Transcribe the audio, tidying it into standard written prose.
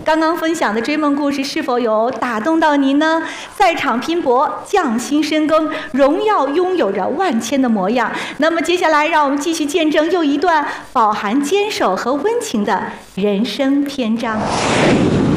刚刚分享的追梦故事是否有打动到您呢？在场拼搏，匠心深耕，荣耀拥有着万千的模样。那么接下来，让我们继续见证又一段饱含坚守和温情的人生篇章。